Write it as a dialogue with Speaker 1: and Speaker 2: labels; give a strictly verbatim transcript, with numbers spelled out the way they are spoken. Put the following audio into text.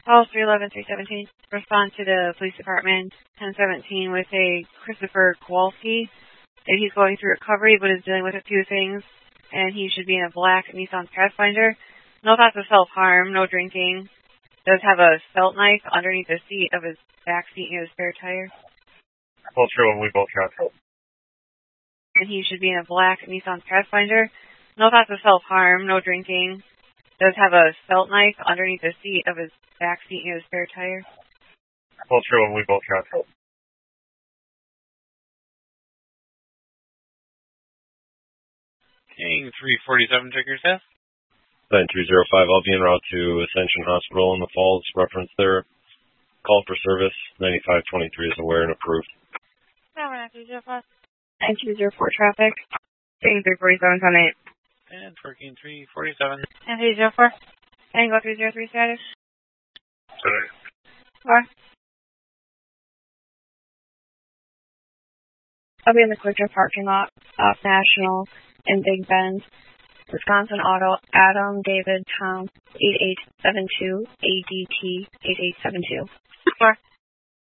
Speaker 1: Call three eleven, three seventeen. Respond to the police department, ten seventeen, with a Christopher Kowalski. And he's going through recovery, but is dealing with a few things. And he should be in a black Nissan Pathfinder. No thoughts of self-harm, no drinking. Does have a felt knife underneath the seat of his back seat near the spare tire.
Speaker 2: Well, true, we both got help.
Speaker 1: And he should be in a black Nissan Pathfinder. No thoughts of self-harm, no drinking. Does have a felt knife underneath the seat of his back seat near the spare tire.
Speaker 2: Well, true, we both got help.
Speaker 3: King three forty-seven, check your staff.
Speaker 4: nine two zero five, I'll be en route to Ascension Hospital in the Falls. Reference there. Call for service. ninety-five twenty-three is aware and approved.
Speaker 1: nine two zero five. nine two zero four traffic. King three forty-seven, ten eight.
Speaker 3: And for King three forty-seven.
Speaker 1: nine three zero four. Angle three zero three status.
Speaker 2: Sorry.
Speaker 1: Four. I'll be in the Quick Trip parking lot off National in Big Bend. Wisconsin Auto, Adam, David, Tom, eight eight seven two, A D T eight eight seven two. Four.